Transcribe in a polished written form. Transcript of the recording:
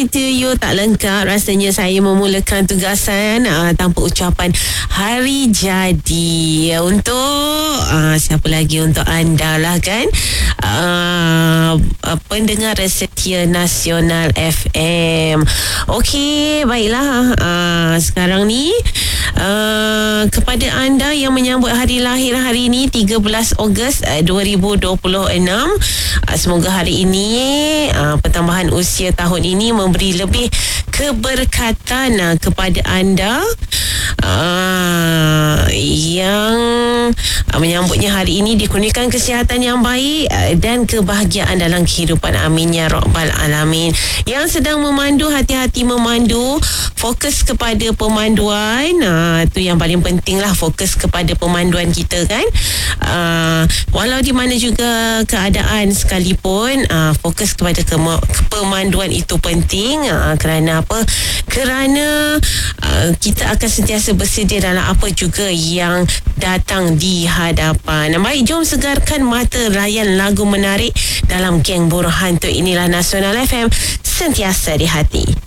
morning to you. Tak lengkap rasanya saya memulakan tugasan tanpa ucapan hari jadi untuk siapa lagi, untuk anda lah kan, pendengar setia Nasional FM. Okey, baiklah. Sekarang ni kepada anda yang menyambut hari lahir hari ini 13 Ogos 2026, semoga hari ini pertambahan usia tahun ini memberi lebih keberkatan kepada anda yang menyambutnya hari ini, dikurniakan kesihatan yang baik dan kebahagiaan dalam kehidupan. Amin ya rabbal alamin. Yang sedang memandu, hati-hati memandu, fokus kepada pemanduan. Itu yang paling penting lah, fokus kepada pemanduan kita kan. Walau di mana juga keadaan sekalipun, fokus kepada pemanduan itu penting. Kerana apa? Kerana kita akan sentiasa bersedia dalam apa juga yang datang di hadapan. Baik, jom segarkan mata, layan lagu menarik dalam Geng Borhan tu. Inilah Nasional FM, sentiasa di hati.